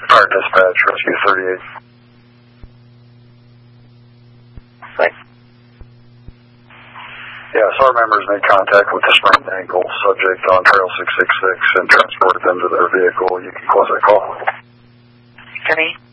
Fire dispatch, rescue 38. Thanks. Yeah, SAR members made contact with the sprained ankle subject on Trail 666 and transported them to their vehicle. You can close that call. Kenny?